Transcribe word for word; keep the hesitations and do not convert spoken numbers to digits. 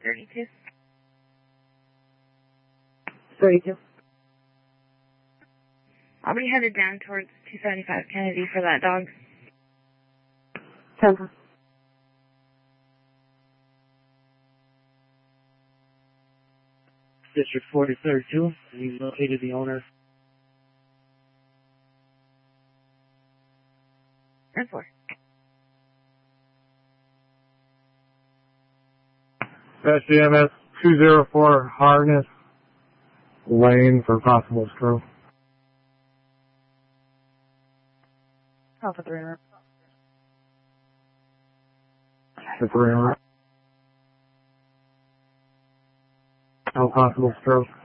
thirty-two. thirty-two. I'll be headed down towards two seventy-five Kennedy for that dog. ten. District forty-third two. We located the owner. ten four. S C M S two zero four harness lane for possible stroke. Alpha three. Alpha three. No possible stroke.